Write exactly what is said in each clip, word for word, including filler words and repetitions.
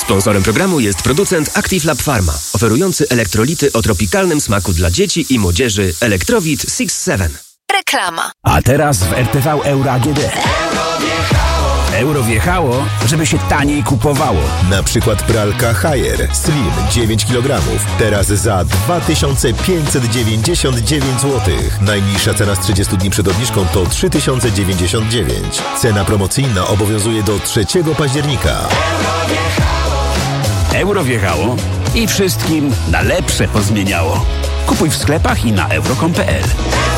Sponsorem programu jest producent Active Lab Pharma, oferujący elektrolity o tropikalnym smaku dla dzieci i młodzieży Electrowit six seven. Reklama. A teraz w R T V Euro A G D. Euro wjechało, żeby się taniej kupowało. Na przykład pralka Haier Slim dziewięć kilogramów. Teraz za dwa tysiące pięćset dziewięćdziesiąt dziewięć złotych. Najniższa cena z trzydziestu dni przed obniżką to trzy tysiące dziewięćdziesiąt dziewięć. Cena promocyjna obowiązuje do trzeciego października. Euro wjechało i wszystkim na lepsze pozmieniało. Kupuj w sklepach i na euro kropka com kropka p l.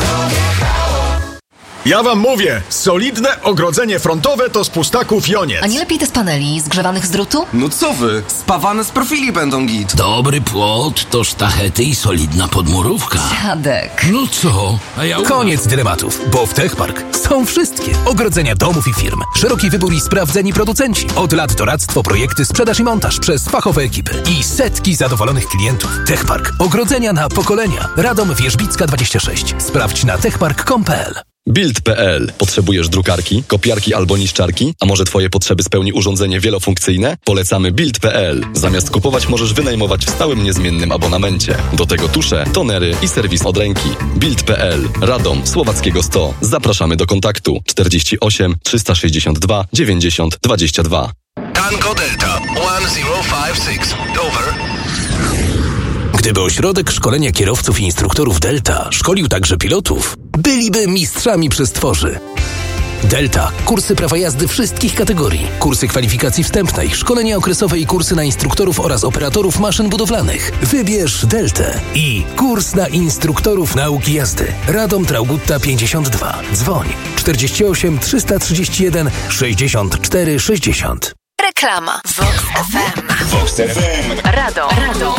Ja wam mówię, solidne ogrodzenie frontowe to z Pustaków Joniec. A nie lepiej te z paneli zgrzewanych z drutu? No co wy, spawane z profili będą git. Dobry płot to sztachety i solidna podmurówka. Dziadek. No co? A ja Koniec dylematów, bo w Techpark są wszystkie ogrodzenia domów i firm. Szeroki wybór i sprawdzeni producenci. Od lat doradztwo, projekty, sprzedaż i montaż przez fachowe ekipy. I setki zadowolonych klientów. Techpark. Ogrodzenia na pokolenia. Radom Wierzbicka dwadzieścia sześć. Sprawdź na techpark kropka com kropka p l. Build kropka p l. Potrzebujesz drukarki, kopiarki albo niszczarki? A może Twoje potrzeby spełni urządzenie wielofunkcyjne? Polecamy Build kropka p l. Zamiast kupować możesz wynajmować w stałym niezmiennym abonamencie. Do tego tusze, tonery i serwis od ręki. Build kropka p l. Radom, Słowackiego sto. Zapraszamy do kontaktu czterdzieści osiem trzysta sześćdziesiąt dwa dziewięćdziesiąt dwadzieścia dwa. Tango Delta tysiąc pięćdziesiąt sześć. Over. Gdyby ośrodek szkolenia kierowców i instruktorów Delta szkolił także pilotów, byliby mistrzami przestworzy. Delta. Kursy prawa jazdy wszystkich kategorii. Kursy kwalifikacji wstępnej, szkolenia okresowe i kursy na instruktorów oraz operatorów maszyn budowlanych. Wybierz Deltę i kurs na instruktorów nauki jazdy. Radom Traugutta pięćdziesiąt dwa. Dzwoń czterdzieści osiem trzysta trzydzieści jeden sześćdziesiąt cztery sześćdziesiąt. Reklama. Vox F M. Vox F M. Radom. Radom.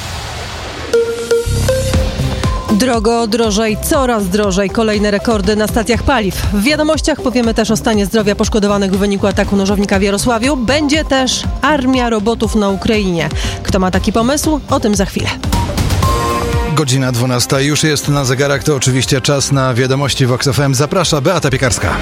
Drogo, drożej, coraz drożej. Kolejne rekordy na stacjach paliw. W wiadomościach powiemy też o stanie zdrowia poszkodowanych w wyniku ataku nożownika w Jarosławiu. Będzie też armia robotów na Ukrainie. Kto ma taki pomysł? O tym za chwilę. Godzina dwunasta już jest na zegarach. To oczywiście czas na wiadomości Vox F M. Zaprasza Beata Piekarska.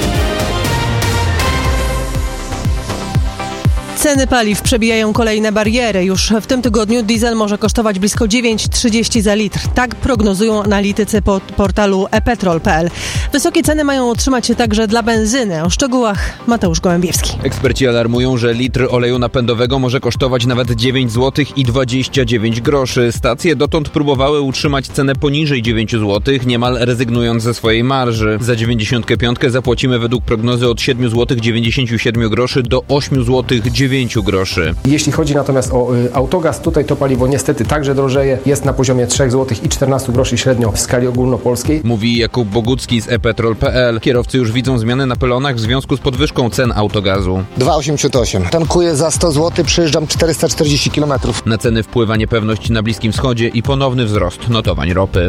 Ceny paliw przebijają kolejne bariery. Już w tym tygodniu diesel może kosztować blisko dziewięć trzydzieści za litr. Tak prognozują analitycy po portalu e petrol kropka p l. Wysokie ceny mają utrzymać się także dla benzyny. O szczegółach Mateusz Gołębiewski. Eksperci alarmują, że litr oleju napędowego może kosztować nawet dziewięć złotych i dwadzieścia dziewięć groszy. Stacje dotąd próbowały utrzymać cenę poniżej dziewięć złotych, niemal rezygnując ze swojej marży. Za dziewięćdziesiąt pięć zapłacimy według prognozy od siedem złotych dziewięćdziesiąt siedem groszy do osiem złotych dziewięć groszy. Jeśli chodzi natomiast o y, autogaz, tutaj to paliwo niestety także drożeje. Jest na poziomie trzy złote i czternaście groszy średnio w skali ogólnopolskiej. Mówi Jakub Bogucki z e petrol kropka p l. Kierowcy już widzą zmiany na pylonach w związku z podwyżką cen autogazu. dwa osiemdziesiąt osiem. Tankuję za sto złotych, przyjeżdżam czterysta czterdzieści kilometrów. Na ceny wpływa niepewność na Bliskim Wschodzie i ponowny wzrost notowań ropy.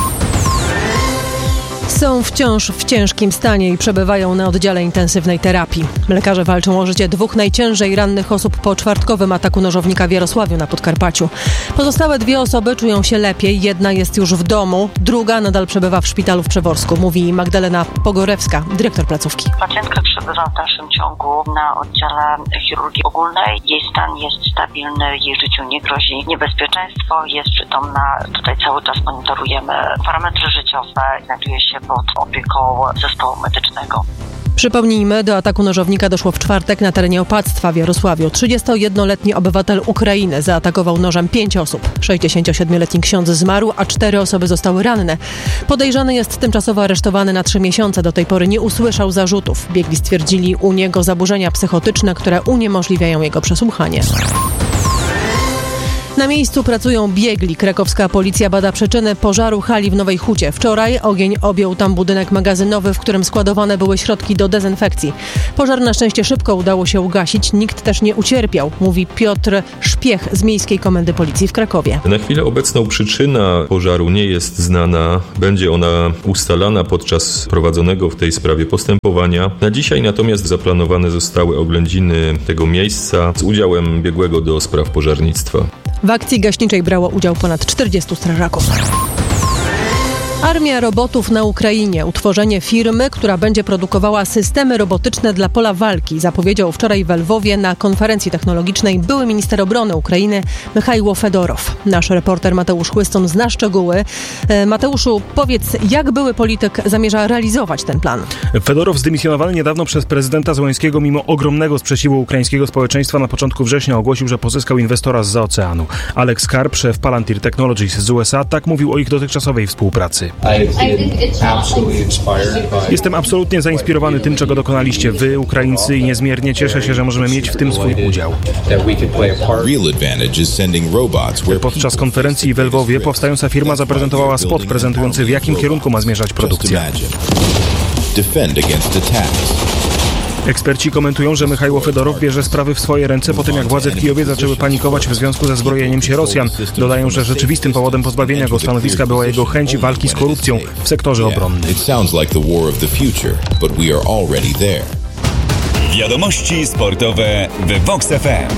Są wciąż w ciężkim stanie i przebywają na oddziale intensywnej terapii. Lekarze walczą o życie dwóch najciężej rannych osób po czwartkowym ataku nożownika w Jarosławiu na Podkarpaciu. Pozostałe dwie osoby czują się lepiej. Jedna jest już w domu, druga nadal przebywa w szpitalu w Przeworsku, mówi Magdalena Pogorewska, dyrektor placówki. Pacjentka przebywa w dalszym ciągu na oddziale chirurgii ogólnej. Jej stan jest stabilny, jej życiu nie grozi niebezpieczeństwo, jest przytomna. Tutaj cały czas monitorujemy parametry życiowe, znajduje się pod opieką zespołu medycznego. Przypomnijmy, do ataku nożownika doszło w czwartek na terenie opactwa w Jarosławiu. trzydziestojednoletni obywatel Ukrainy zaatakował nożem pięć osób. sześćdziesięciosiedmioletni ksiądz zmarł, a cztery osoby zostały ranne. Podejrzany jest tymczasowo aresztowany na trzy miesiące. Do tej pory nie usłyszał zarzutów. Biegli stwierdzili u niego zaburzenia psychotyczne, które uniemożliwiają jego przesłuchanie. Na miejscu pracują biegli. Krakowska policja bada przyczyny pożaru hali w Nowej Hucie. Wczoraj ogień objął tam budynek magazynowy, w którym składowane były środki do dezynfekcji. Pożar na szczęście szybko udało się ugasić. Nikt też nie ucierpiał, mówi Piotr Szpiech z Miejskiej Komendy Policji w Krakowie. Na chwilę obecną przyczyna pożaru nie jest znana. Będzie ona ustalana podczas prowadzonego w tej sprawie postępowania. Na dzisiaj natomiast zaplanowane zostały oględziny tego miejsca z udziałem biegłego do spraw pożarnictwa. W akcji gaśniczej brało udział ponad czterdziestu strażaków. Armia robotów na Ukrainie. Utworzenie firmy, która będzie produkowała systemy robotyczne dla pola walki, zapowiedział wczoraj w Lwowie na konferencji technologicznej były minister obrony Ukrainy Michajło Fedorow. Nasz reporter Mateusz Chłyston zna szczegóły. Mateuszu, powiedz, jak były polityk zamierza realizować ten plan? Fedorow, zdymisjonowany niedawno przez prezydenta Zełenskiego mimo ogromnego sprzeciwu ukraińskiego społeczeństwa, na początku września ogłosił, że pozyskał inwestora zza oceanu. Alex Karp, szef Palantir Technologies z U S A, tak mówił o ich dotychczasowej współpracy. Jestem absolutnie zainspirowany tym, czego dokonaliście wy, Ukraińcy, i niezmiernie cieszę się, że możemy mieć w tym swój udział. Podczas konferencji w Lwowie powstająca firma zaprezentowała spot prezentujący, w jakim kierunku ma zmierzać produkcja. Eksperci komentują, że Michajło Fedorow bierze sprawy w swoje ręce po tym, jak władze w Kijowie zaczęły panikować w związku ze zbrojeniem się Rosjan. Dodają, że rzeczywistym powodem pozbawienia go stanowiska była jego chęć walki z korupcją w sektorze obronnym. Wiadomości sportowe w Vox F M.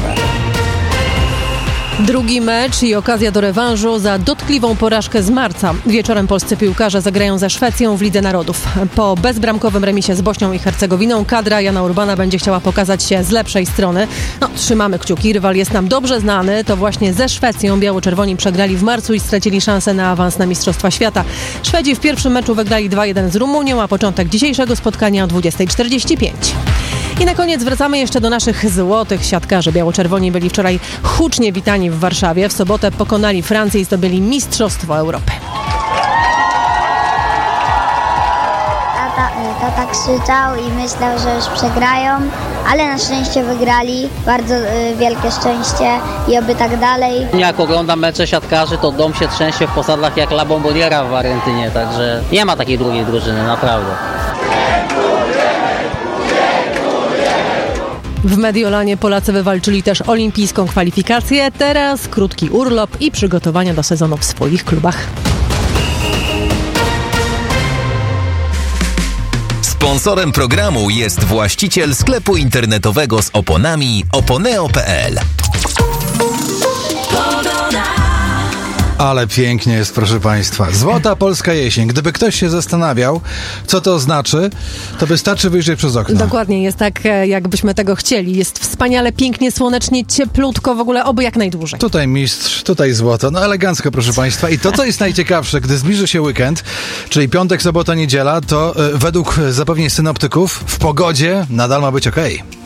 Drugi mecz i okazja do rewanżu za dotkliwą porażkę z marca. Wieczorem polscy piłkarze zagrają ze Szwecją w Lidze Narodów. Po bezbramkowym remisie z Bośnią i Hercegowiną kadra Jana Urbana będzie chciała pokazać się z lepszej strony. No, trzymamy kciuki, rywal jest nam dobrze znany. To właśnie ze Szwecją biało-czerwoni przegrali w marcu i stracili szansę na awans na Mistrzostwa Świata. Szwedzi w pierwszym meczu wygrali dwa jeden z Rumunią, a początek dzisiejszego spotkania o dwudziesta czterdzieści pięć. I na koniec wracamy jeszcze do naszych złotych siatkarzy. Biało-czerwoni byli wczoraj hucznie witani w Warszawie. W sobotę pokonali Francję i zdobyli Mistrzostwo Europy. Tata, tata krzyczał i myślał, że już przegrają, ale na szczęście wygrali. Bardzo y, wielkie szczęście i oby tak dalej. Jak oglądam mecze siatkarzy, to dom się trzęsie w posadach jak La Bomboniera w Argentynie, także nie ma takiej drugiej drużyny, naprawdę. W Mediolanie Polacy wywalczyli też olimpijską kwalifikację. Teraz krótki urlop i przygotowania do sezonu w swoich klubach. Sponsorem programu jest właściciel sklepu internetowego z oponami oponeo kropka p l. Ale pięknie jest, proszę Państwa. Złota polska jesień. Gdyby ktoś się zastanawiał, co to znaczy, to wystarczy wyjrzeć przez okno. Dokładnie, jest tak, jakbyśmy tego chcieli. Jest wspaniale, pięknie, słonecznie, cieplutko, w ogóle oby jak najdłużej. Tutaj mistrz, tutaj złoto. No elegancko, proszę Państwa. I to, co jest najciekawsze, gdy zbliży się weekend, czyli piątek, sobota, niedziela, to y, według zapewnień synoptyków w pogodzie nadal ma być okej. Okay.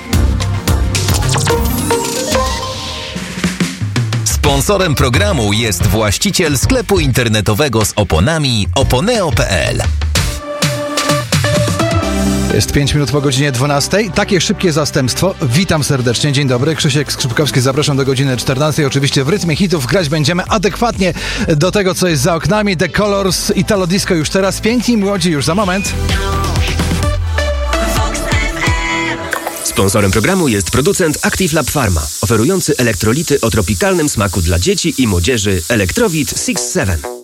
Sponsorem programu jest właściciel sklepu internetowego z oponami oponeo kropka p l. Jest pięć minut po godzinie dwunastej. Takie szybkie zastępstwo. Witam serdecznie. Dzień dobry. Krzysiek Skrzypkowski. Zapraszam do godziny czternastej. Oczywiście w rytmie hitów grać będziemy adekwatnie do tego, co jest za oknami. The Colors, Italo Disco już teraz. Piękni młodzi już za moment. Sponsorem programu jest producent Active Lab Pharma, oferujący elektrolity o tropikalnym smaku dla dzieci i młodzieży Electrowit six seven.